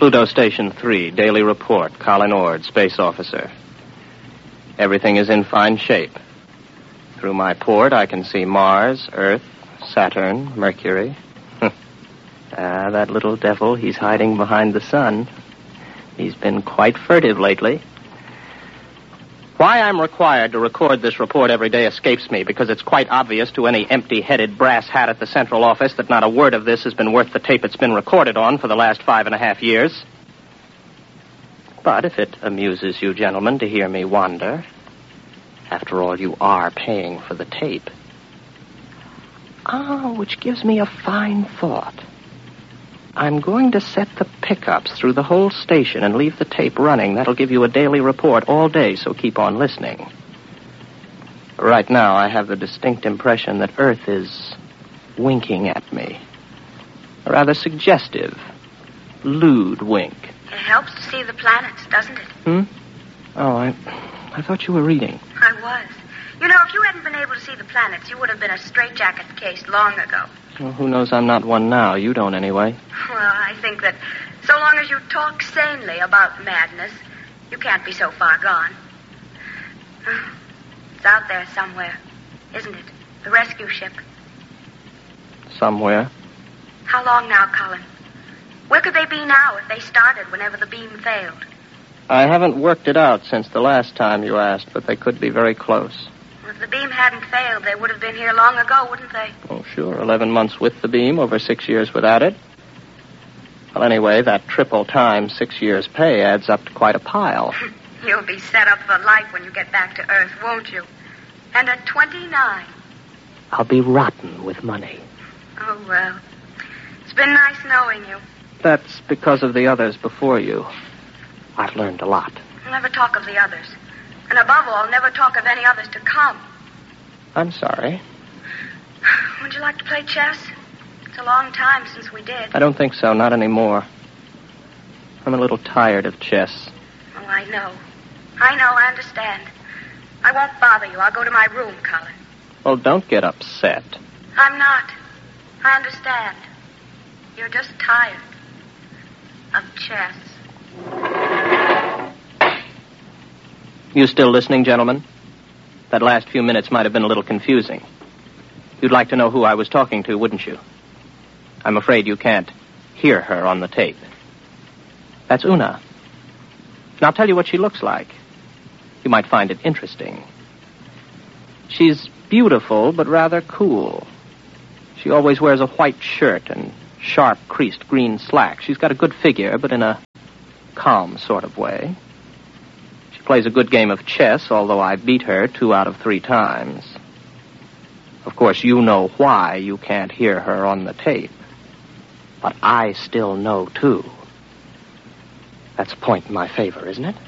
Pluto Station 3, daily report. Colin Ord, space officer. Everything is in fine shape. Through my port, I can see Mars, Earth, Saturn, Mercury. That little devil, he's hiding behind the sun. He's been quite furtive lately. Why I'm required to record this report every day escapes me, because it's quite obvious to any empty-headed brass hat at the central office that not a word of this has been worth the tape it's been recorded on for the last 5.5 years. But if it amuses you gentlemen to hear me wander, after all, you are paying for the tape. Which gives me a fine thought. I'm going to set the pickups through the whole station and leave the tape running. That'll give you a daily report all day, so keep on listening. Right now, I have the distinct impression that Earth is winking at me. A rather suggestive, lewd wink. It helps to see the planets, doesn't it? Oh, I thought you were reading. I was. You know, if you hadn't been able to see the planets, you would have been a straitjacket case long ago. Well, who knows I'm not one now? You don't, anyway. Well, I think that so long as you talk sanely about madness, you can't be so far gone. It's out there somewhere, isn't it? The rescue ship. Somewhere. How long now, Colin? Where could they be now if they started whenever the beam failed? I haven't worked it out since the last time you asked, but they could be very close. If the beam hadn't failed, they would have been here long ago, wouldn't they? Oh, sure. 11 months with the beam, over 6 years without it. Well, anyway, that triple time 6 years' pay adds up to quite a pile. You'll be set up for life when you get back to Earth, won't you? And at 29. I'll be rotten with money. Oh, well. It's been nice knowing you. That's because of the others before you. I've learned a lot. Never talk of the others. And above all, never talk of any others to come. I'm sorry. Would you like to play chess? It's a long time since we did. I don't think so, not anymore. I'm a little tired of chess. Oh, I know. I understand. I won't bother you. I'll go to my room, Colin. Well, don't get upset. I'm not. I understand. You're just tired of chess. You still listening, gentlemen? That last few minutes might have been a little confusing. You'd like to know who I was talking to, wouldn't you? I'm afraid you can't hear her on the tape. That's Una. And I'll tell you what she looks like. You might find it interesting. She's beautiful, but rather cool. She always wears a white shirt and sharp, creased green slacks. She's got a good figure, but in a calm sort of way. She plays a good game of chess, although I beat her 2 out of 3 times. Of course, you know why you can't hear her on the tape. But I still know, too. That's a point in my favor, isn't it?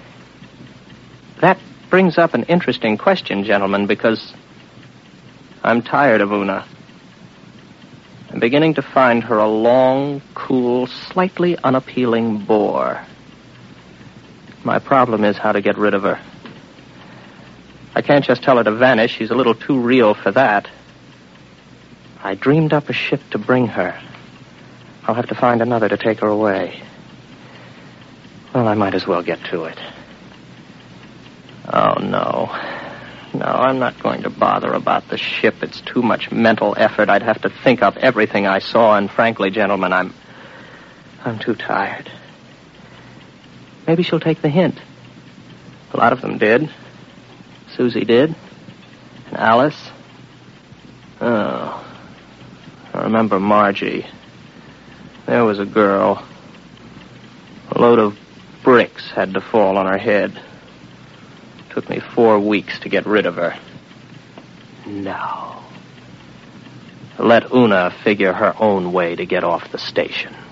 That brings up an interesting question, gentlemen, because I'm tired of Una. I'm beginning to find her a long, cool, slightly unappealing bore. My problem is how to get rid of her. I can't just tell her to vanish. She's a little too real for that. I dreamed up a ship to bring her. I'll have to find another to take her away. Well, I might as well get to it. Oh, no. No, I'm not going to bother about the ship. It's too much mental effort. I'd have to think up everything I saw, and frankly, gentlemen, I'm too tired. Maybe she'll take the hint. A lot of them did. Susie did. And Alice. Oh. I remember Margie. There was a girl. A load of bricks had to fall on her head. Took me 4 weeks to get rid of her. No. Let Una figure her own way to get off the station.